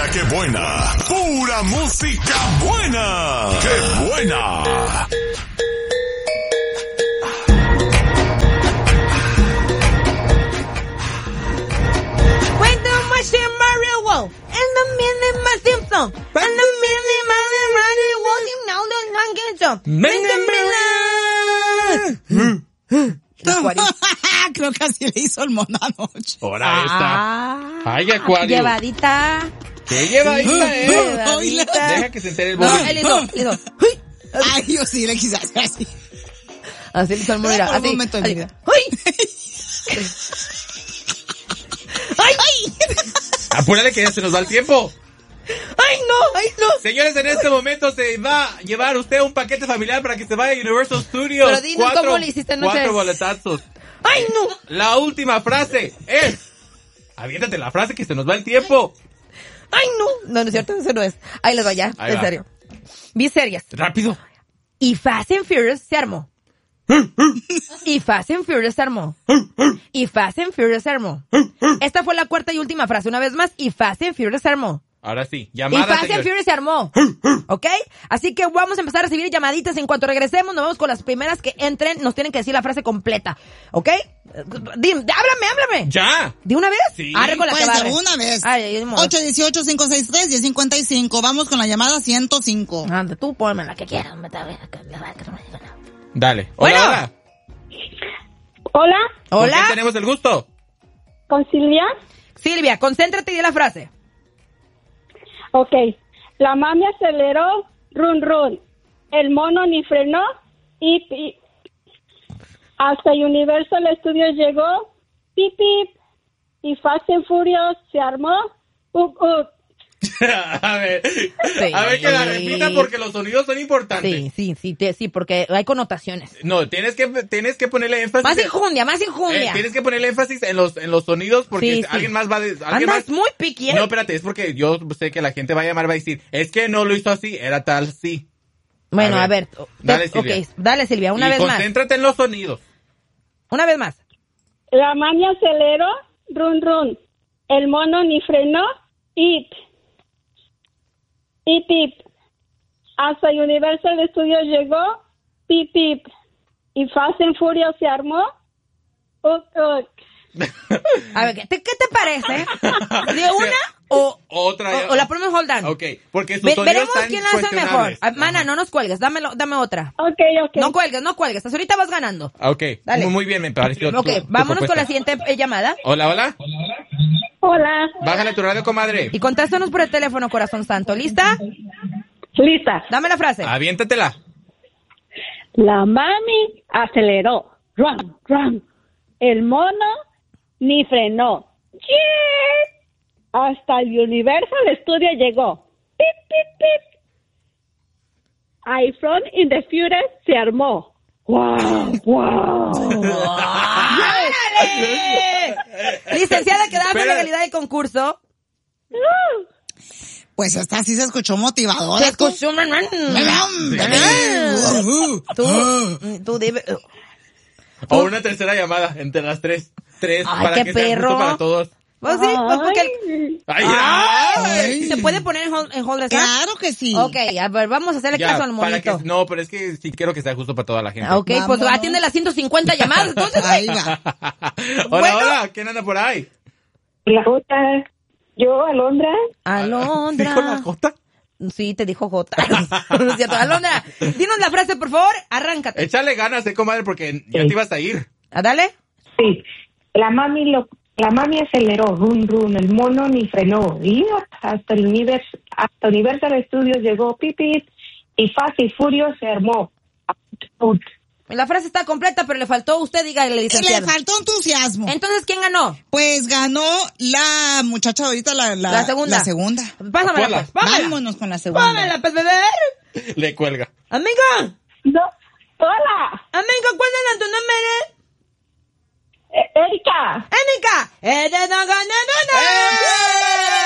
mala que buena. Pura música buena. ¡Qué buena! When the machine Mario Wolf and the mini my Simpson and the mini Mario Wolf you know the Creo que así le hizo el mono anoche. Ahora esta. Ay, Acuario. Llevadita. ¿Qué llevadita, Llevadita. Deja que se entere el No, mono. él hizo. Ay, yo sí le quise hacer así. Así le hizo el mono. Por un Así. momento de mi vida. ¡Ay! Apúrale que ya se nos va el tiempo. ¡Ay, no! Señores, en este momento se va a llevar usted un paquete familiar para que se vaya a Universal Studios. Pero dinos cómo le hiciste anoche. 4 boletazos. ¡Ay, no! La última frase es... Aviéntate la frase que se nos va el tiempo. ¡Ay, no! No, no es cierto, eso no es. Ahí les va ya, Ahí en va. serio. Be serious. Rápido. Y Fast and Furious se armó. Y Fast and Furious se armó. Y Fast and Furious se armó. Esta fue la cuarta y última frase. Una vez más, y Fast and Furious se armó. Ahora sí, Y llamada, Fast and señores. Furious se armó. ¿Ok? Así que vamos a empezar a recibir llamaditas. En cuanto regresemos, nos vamos con las primeras que entren. Nos tienen que decir la frase completa. ¿Ok? Háblame. ¡Ya! ¿De una vez? Sí. Arre con la Pues que de barre. una vez. Ay, ay, modo. 818-563-1055. Vamos con la llamada 105. Anda, tú ponme la que quieras. Dale. Bueno. Hola. Hola, ¿Con Hola. quién tenemos el gusto? con Silvia. Silvia, concéntrate y di la frase. Ok. La mami aceleró, run run. El mono ni frenó y hasta Universal Studios llegó, pip pip. Y Fast and Furious se armó, A ver, que la repita porque los sonidos son importantes. Sí, porque hay connotaciones. No, tienes que ponerle énfasis. Más enjundia. Tienes que ponerle énfasis en los sonidos porque Sí, sí. alguien más va a decir. Andas muy piqui, ¿eh? No, espérate, es porque yo sé que la gente va a llamar, va a decir, es que no lo hizo así, era tal sí. Bueno, a ver. Dale, Silvia. Ok, dale, Silvia, una vez más. Concéntrate en los sonidos. Una vez más. La mami aceleró, run run. El mono ni frenó y pip. Hasta Universal Studios llegó, pip pip. Y Fast and Furious se armó, A ver, ¿qué te parece? ¿De una o Otra. o la ponemos hold on? Ok, porque sus sonidos Veremos están quién la hace mejor. cuestionables. Mana, no nos cuelgues, dame otra. Ok. No cuelgues. Hasta ahorita vas ganando. Ok, Dale. muy bien, me pareció. Ok, vámonos con la siguiente llamada. Hola. Hola. Bájale tu radio, comadre. Y contástanos por el teléfono, corazón santo. ¿Lista? Lista. Dame la frase. Aviéntatela. La mami aceleró, run run. El mono ni frenó. ¡Yeah! Hasta el Universal Studio llegó. Pip, pip, pip. iPhone in the Furious se armó. ¡Wow! ¡Árale! Licenciada, que da la legalidad del concurso. Pues esta sí se escuchó motivadora. Se escuchó. Tú debes. O una tercera llamada entre las tres. Ay, para qué que sea perro. justo para todos. Pues sí, pues porque... Ay. ¿Se puede poner en hold, ¿verdad? Claro que sí. Ok, a ver, vamos a hacerle Ya, caso al para monito. que, no, pero es que sí quiero que sea justo para toda la gente. Ok, pues Vámonos. atiende las 150 llamadas, entonces. Ahí va. Hola, ¿quién anda por ahí? La Jota. Yo, Alondra. Alondra. ¿Dijo la Jota? Sí, te dijo Jota. No es cierto. Alondra, dinos la frase, por favor. Arráncate. Échale ganas, comadre, porque ya te ibas a ir. Dale. Sí, la mami aceleró, run run, el mono ni frenó, y hasta Universal Studios llegó, pipit, y Fast y Furious se armó. La frase está completa, pero le faltó usted, dígale, licenciado. Le faltó entusiasmo. Entonces, ¿quién ganó? Pues ganó la muchacha ahorita, la segunda. La segunda. Pásamela, Ponla. pues. Pámela. Vámonos con la segunda. Pámela, pues, beber. Le cuelga. Amiga. No. Hola. Amiga, ¿cuál es tu nombre? Erika. Erika.